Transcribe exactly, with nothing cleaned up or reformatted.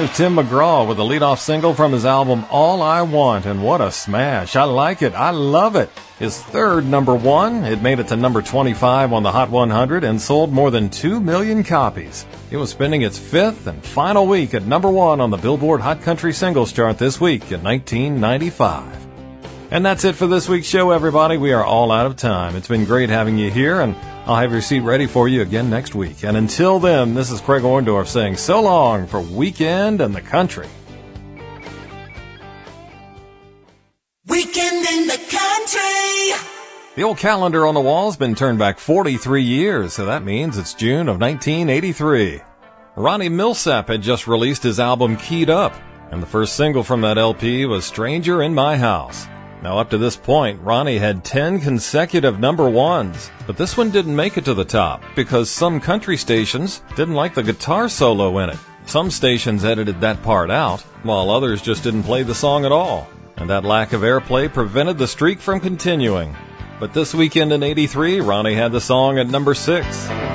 Here's Tim McGraw with a leadoff single from his album All I Want, and what a smash. I like it. I love it. His third number one, it made it to number twenty-five on the Hot one hundred and sold more than two million copies. It was spending its fifth and final week at number one on the Billboard Hot Country Singles Chart this week in nineteen ninety-five. And that's it for this week's show, everybody. We are all out of time. It's been great having you here, and I'll have your seat ready for you again next week. And until then, this is Craig Orndorff saying so long for Weekend in the Country. Weekend in the Country. The old calendar on the wall's been turned back forty-three years, so that means it's June of nineteen eighty-three. Ronnie Milsap had just released his album Keyed Up, and the first single from that L P was Stranger in My House. Now, up to this point, Ronnie had ten consecutive number ones, but this one didn't make it to the top because some country stations didn't like the guitar solo in it. Some stations edited that part out, while others just didn't play the song at all. And that lack of airplay prevented the streak from continuing. But this weekend in eighty-three, Ronnie had the song at number six.